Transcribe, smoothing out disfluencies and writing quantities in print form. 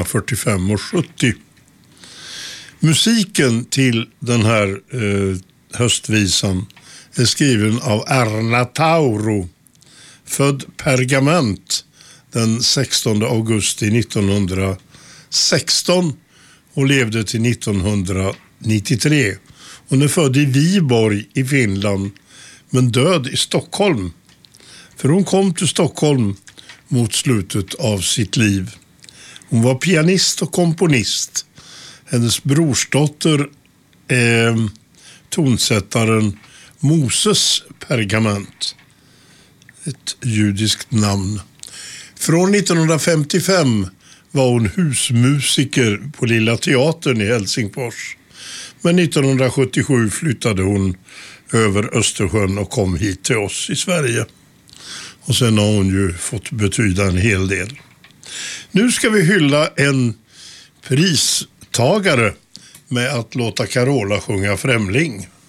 45 och 70. Musiken till den här höstvisan är skriven av Erna Tauro, född Pergament den 16 augusti 1916 och levde till 1993. Hon är född i Viborg i Finland men död i Stockholm. För hon kom till Stockholm mot slutet av sitt liv. Hon var pianist och komponist. Hennes brorsdotter är tonsättaren Moses Pergament. Ett judiskt namn. Från 1955 var hon husmusiker på Lilla Teatern i Helsingfors. Men 1977 flyttade hon över Östersjön och kom hit till oss i Sverige. Och sen har hon ju fått betyda en hel del. Nu ska vi hylla en pristagare med att låta Carola sjunga Främling.